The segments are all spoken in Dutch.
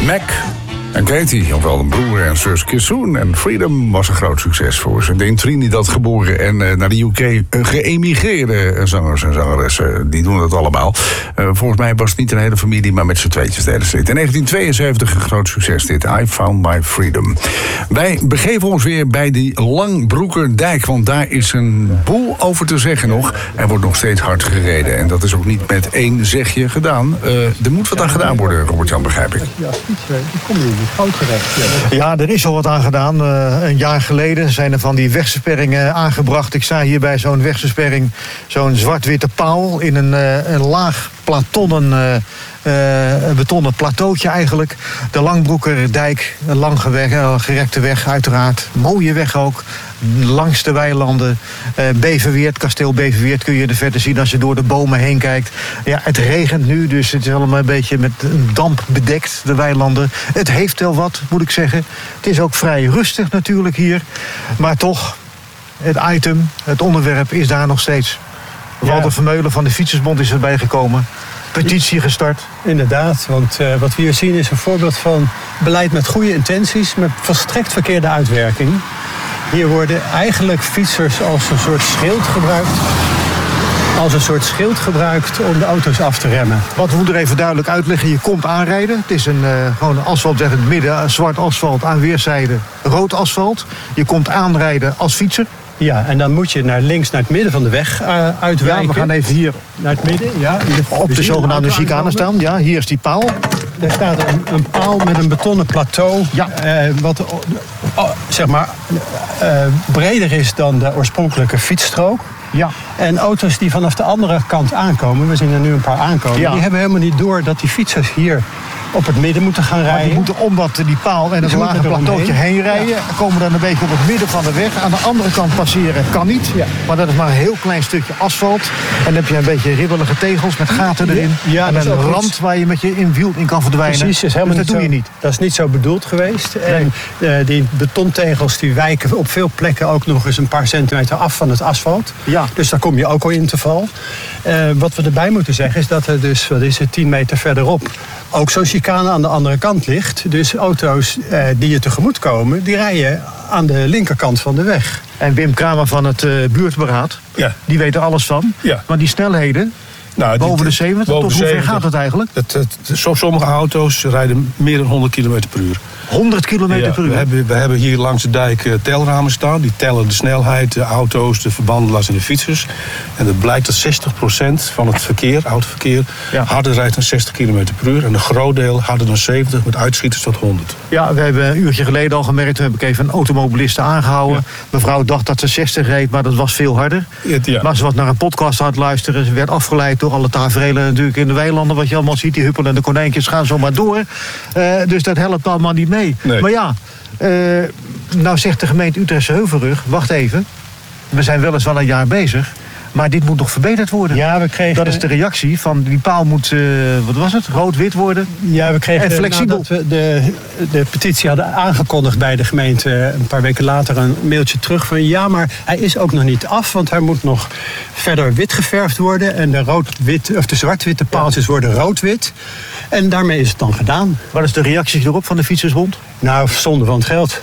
Mac en Katie, ofwel een broer en zus Kissoon. En Freedom was een groot succes voor ze. In Trinidad geboren en naar de UK geëmigreerde zangers en zangeressen. Die doen dat allemaal. Volgens mij was het niet een hele familie, maar met z'n tweetjes deden ze dit. In 1972 een groot succes dit. I Found My Freedom. Wij begeven ons weer bij die Langbroekerdijk. Want daar is een boel over te zeggen nog. Er wordt nog steeds hard gereden. En dat is ook niet met één zegje gedaan. Er moet wat aan gedaan worden, Robert-Jan, begrijp ik. Ja, kom je in het goud terecht. Ja, er is al wat aan gedaan. Een jaar geleden zijn er van die wegsperringen aangebracht. Ik sta hier bij zo'n wegsperring, zo'n zwart-witte paal in een laag een betonnen plateautje eigenlijk. De Langbroekerdijk, een lang gerekte weg uiteraard. Mooie weg ook. Langs de weilanden. Beverweert, kasteel Beverweert kun je er verder zien als je door de bomen heen kijkt. Ja, het regent nu, dus het is allemaal een beetje met damp bedekt, de weilanden. Het heeft wel wat, moet ik zeggen. Het is ook vrij rustig natuurlijk hier. Maar toch, het onderwerp is daar nog steeds. Walter Vermeulen van de Fietsersbond is erbij gekomen. Petitie gestart. Inderdaad, want wat we hier zien is een voorbeeld van beleid met goede intenties, met volstrekt verkeerde uitwerking. Hier worden eigenlijk fietsers als een soort schild gebruikt om de auto's af te remmen. Wat we moeten even duidelijk uitleggen, je komt aanrijden. Het is gewoon een asfaltweg in het midden, zwart asfalt aan weerszijden, rood asfalt. Je komt aanrijden als fietser. Ja, en dan moet je naar links, naar het midden van de weg uitwijken. Ja, we gaan even hier naar het midden. Ja, op de zogenaamde chicane staan. Ja, hier is die paal. Er staat een paal met een betonnen plateau. Ja. Wat breder is dan de oorspronkelijke fietsstrook. Ja. En auto's die vanaf de andere kant aankomen, we zien er nu een paar aankomen, die hebben helemaal niet door dat die fietsers hier op het midden moeten gaan rijden. Maar die moeten om die paal en het lage plateautje heen rijden. Ja. Komen dan een beetje op het midden van de weg. Aan de andere kant passeren kan niet. Ja. Maar dat is maar een heel klein stukje asfalt. En dan heb je een beetje ribbelige tegels met gaten erin. Ja, en een rand waar je met je wiel in kan verdwijnen. Precies, is helemaal dus dat doe je niet. Dat is niet zo bedoeld geweest. Nee. En die betontegels die wijken op veel plekken ook nog eens een paar centimeter af van het asfalt. Ja. Dus daar kom je ook al in te val. Wat we erbij moeten zeggen is dat er dus, 10 meter verderop ook zo'n chicane aan de andere kant ligt. Dus auto's die je tegemoet komen, die rijden aan de linkerkant van de weg. En Wim Kramer van het buurtberaad, die weet er alles van. Ja. Maar die snelheden, boven de 70, tot hoe ver gaat het eigenlijk? Sommige auto's rijden meer dan 100 km per uur. 100 km per uur? We hebben hier langs de dijk telramen staan. Die tellen de snelheid, de auto's, de verbandelaars en de fietsers. En het blijkt dat 60% van het autoverkeer harder rijdt dan 60 km per uur. En een groot deel harder dan 70, met uitschieters tot 100. Ja, we hebben een uurtje geleden al gemerkt, toen heb ik even een automobiliste aangehouden. Ja. Mevrouw dacht dat ze 60 reed, maar dat was veel harder. Ja. Maar ze was naar een podcast aan het luisteren. Ze werd afgeleid door alle taferelen natuurlijk in de weilanden. Wat je allemaal ziet, die huppelende konijntjes gaan zo maar door. Dus dat helpt allemaal niet mee. Nee. Maar ja, nou zegt de gemeente Utrechtse Heuvelrug, wacht even, we zijn weliswaar een jaar bezig, maar dit moet nog verbeterd worden. Ja, we kregen... Dat is de reactie van die paal moet, wat was het, rood-wit worden. Ja, we kregen, en flexibel. Nadat we de petitie hadden aangekondigd bij de gemeente, een paar weken later een mailtje terug van ja, maar hij is ook nog niet af, want hij moet nog verder wit geverfd worden en de zwart-witte paaltjes worden rood-wit. En daarmee is het dan gedaan. Wat is de reactie erop van de Fietsersbond? Nou, zonde van het geld.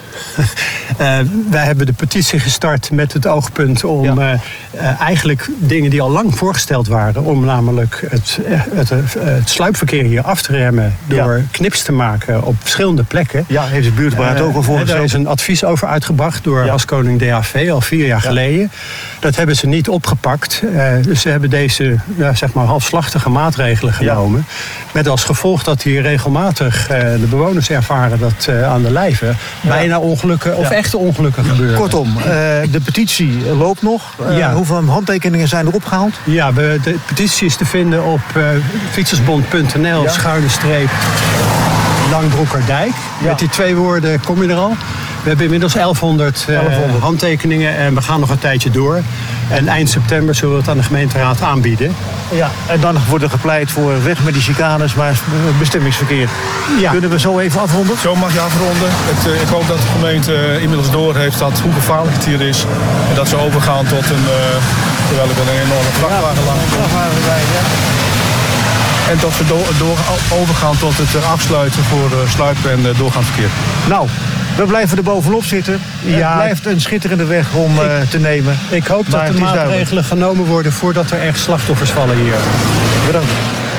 Wij hebben de petitie gestart met het oogpunt om eigenlijk dingen die al lang voorgesteld waren, om namelijk het sluipverkeer hier af te remmen door knips te maken op verschillende plekken. Ja, heeft de buurtberaad ook al voorgesteld. Daar is een advies over uitgebracht door Haskoning DHV al 4 jaar geleden. Dat hebben ze niet opgepakt. Dus ze hebben deze halfslachtige maatregelen genomen. Met als gevolg dat hier regelmatig de bewoners ervaren dat aan de lijve bijna ongelukken of echte ongelukken gebeuren. Kortom, de petitie loopt nog. Hoeveel handtekeningen zijn er opgehaald? Ja, de petitie is te vinden op fietsersbond.nl/Langbroekerdijk. Met die 2 woorden kom je er al. We hebben inmiddels 1100 handtekeningen en we gaan nog een tijdje door. En eind september zullen we het aan de gemeenteraad aanbieden. Ja, en dan wordt er gepleit voor weg met die chicanes, maar bestemmingsverkeer. Ja. Kunnen we zo even afronden? Zo mag je afronden. Ik hoop dat de gemeente inmiddels doorheeft hoe gevaarlijk het hier is. En dat ze overgaan tot terwijl ik een enorme vrachtwagen langs. En dat we overgaan tot het afsluiten voor sluip- en doorgaand verkeer. Nou, we blijven er bovenop zitten. Het blijft een schitterende weg om te nemen. Ik hoop dat de maatregelen genomen worden voordat er echt slachtoffers vallen hier. Bedankt.